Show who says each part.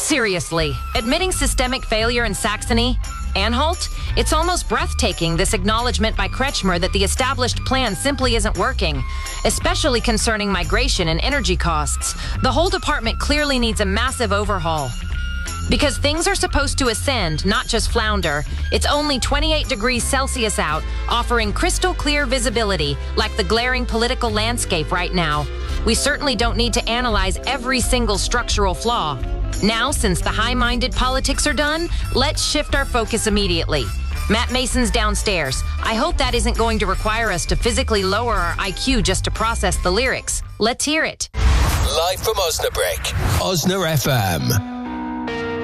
Speaker 1: Seriously, admitting systemic failure in Saxony? Anhalt? It's almost breathtaking, this acknowledgement by Kretschmer that the established plan simply isn't working, especially concerning migration and energy costs. The whole department clearly needs a massive overhaul. Because things are supposed to ascend, not just flounder. It's only 28 degrees Celsius out, offering crystal clear visibility, like the glaring political landscape right now. We certainly don't need to analyze every single structural flaw. Now, since the high-minded politics are done, let's shift our focus immediately. Matt Mason's downstairs. I hope that isn't going to require us to physically lower our IQ just to process the lyrics. Let's hear it.
Speaker 2: Live from Osnabrück, Osna FM.